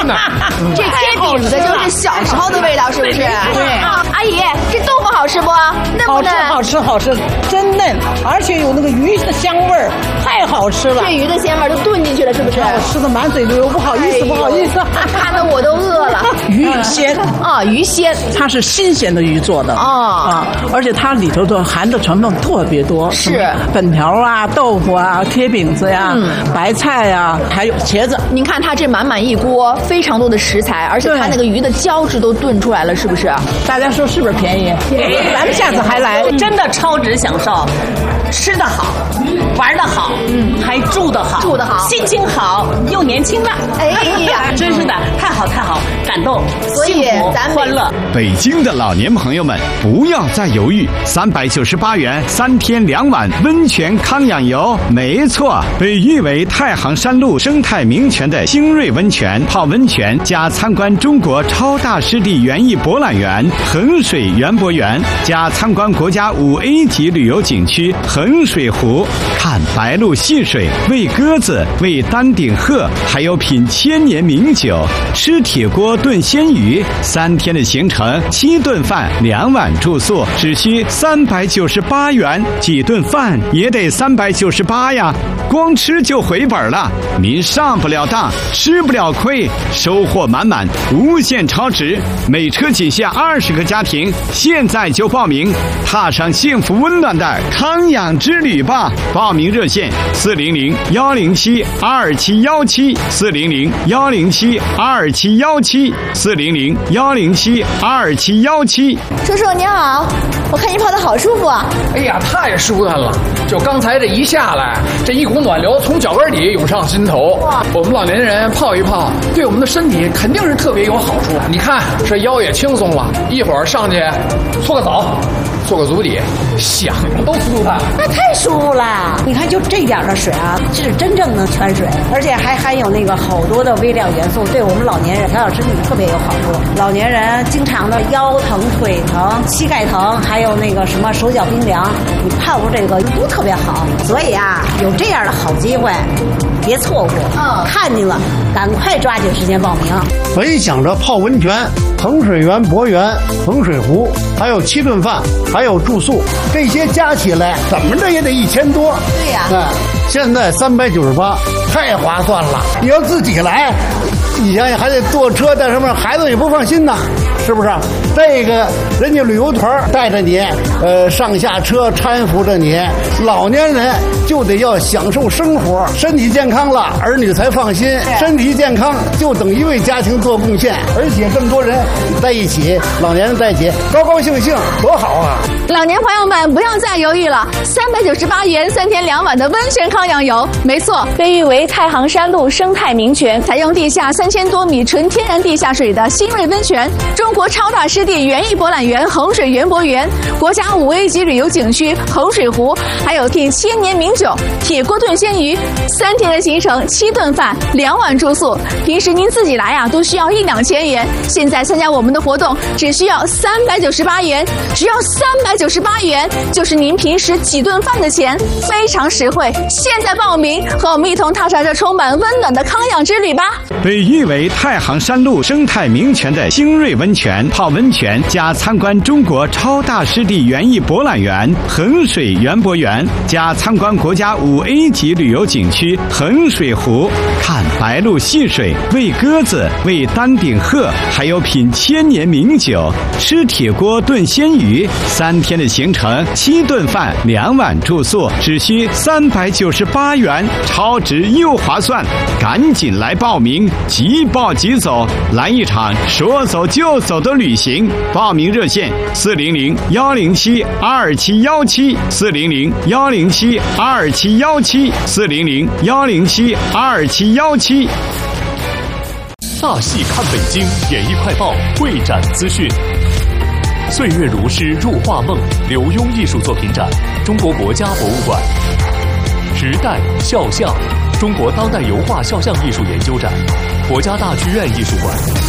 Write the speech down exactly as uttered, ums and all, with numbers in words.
呢。 这贴饼子就是小时候的味道，是不是？ 对。 阿姨，这豆腐好吃不？嫩不嫩？ 好吃，好吃，好吃，真嫩，而且有那个鱼的香味儿，太好吃了。 这鱼的鲜味都炖进去了，是不是？ 我吃的满嘴流，不好意思，不好意思， 看得我都饿了。 鱼鲜啊，鱼鲜， 它是新鲜的鱼做的啊，而且它里头的含的成分特别多， 是粉条啊、豆腐啊、贴饼子呀、嗯、白菜呀，还有茄子。 您看它这满满一锅，非常多的食材，而且它那个鱼的胶质都炖出来了，是不是？ 大家说是不是便宜？便宜，咱们下次还来， 真的超值享受，吃得好，玩得好，嗯，还住得好， 住得好， 心情好，又年轻了。 哎呀， 真是的，太好太好，感动，幸福，欢乐。 北京的老年朋友们，不要再犹豫，三百九十八元三天两晚温泉康养游，没错，被誉为太行山路生态名泉的新锐温泉，泡温泉加参观中国超大湿地园艺博览园衡水园博园，加参观国家五 A 级旅游景区衡水湖，看白鹭戏水，喂鸽子，喂丹顶鹤，还有品千年名酒，吃铁锅炖鲜鱼，三天的行程，七顿饭，两晚住宿，只需三百九十八元，几顿饭也得三百九十八呀，光吃就回本了。您上不了当，吃不了亏，收获满满，无限超值。每车仅限二十个家庭，现在就报名，踏上幸福温暖的康养之旅吧！报名热线：四零零幺零七二七幺七，四零零幺零七二七幺七，四零零幺零七二七幺七。 叔叔您好，我看您泡的好舒服啊！ 哎呀，太舒坦了！就刚才这一下来，这一股暖流从脚跟底涌上心头。我们老年人泡一泡，对我们的身体肯定是特别有好处。你看这腰也轻松了，一会儿上去搓个澡，做个足底，想着都舒坦。 那太舒服了！你看，就这点的水啊，是真正的泉水，而且还含有那个好多的微量元素，对我们老年人调养身体特别有好处。老年人经常的腰疼、腿疼、膝盖疼，还有那个什么手脚冰凉，你泡这个都特别好。所以啊，有这样的好机会，别错过。嗯，看见了，赶快抓紧时间报名。 本想着泡温泉，衡水园博园、衡水湖，还有七顿饭，还有住宿，这些加起来怎么着也得一千多。 对呀、 啊，现在三百九十八，太划算了。你要自己来，你想想还得坐车带什么，孩子也不放心呐，是不是？这个人家旅游团带着你，呃，上下车搀扶着你，老年人就得要享受生活，身体健康了，儿女才放心。身体健康就等于为家庭做贡献，而且这么多人在一起，老年人在一起，高高兴兴，多好啊！ 老年朋友们不要再犹豫了，三百九十八元三天两晚的温泉康养游，没错，被誉为太行山路生态名泉，采用地下三千多米纯天然地下水的新锐温泉，中国超大湿地园艺博览园衡水园博园，国家五 A 级旅游景区衡水湖，还有品千年名酒，铁锅炖鲜鱼，三天的行程，七顿饭，两晚住宿。平时您自己来啊，都需要一两千元，现在参加我们的活动，只需要三百九十八元，只要三百九十八元，就是您平时几顿饭的钱，非常实惠。现在报名，和我们一同踏上这充满温暖的康养之旅吧！ 被誉为太行山路生态名泉的新锐温泉，泡温泉加参观中国超大湿地园艺博览园衡水园博园，加参观国家五 A 级旅游景区衡水湖，看白鹭戏水，喂鸽子，喂丹顶鹤，还有品千年名酒，吃铁锅炖鲜鱼，三天的行程，七顿饭，两晚住宿，只需三百九十八元，超值又划算，赶紧来报名，即报即走，来一场说走就走的旅行。报名热线：四零零幺零七二七幺七，四零零幺零七二七幺七，四零零幺零七二七幺七。 大戏看北京演艺快报会展资讯。岁月如诗入画梦刘墉艺术作品展，中国国家博物馆。时代肖像，中国当代油画肖像艺术研究展，国家大剧院艺术馆。